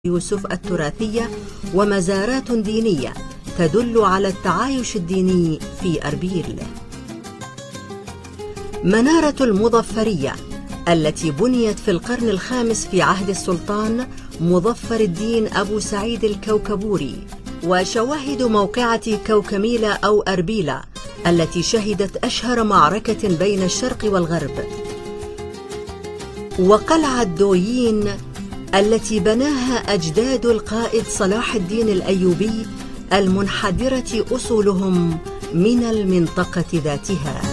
يوسف التراثية ومزارات دينية تدل على التعايش الديني في أربيل. منارة المظفرية التي بنيت في القرن الخامس في عهد السلطان مظفر الدين أبو سعيد الكوكبوري، وشواهد موقعة كوكميلة أو أربيلة التي شهدت أشهر معركة بين الشرق والغرب، وقلعة دويين التي بناها أجداد القائد صلاح الدين الأيوبي المنحدرة أصولهم من المنطقة ذاتها.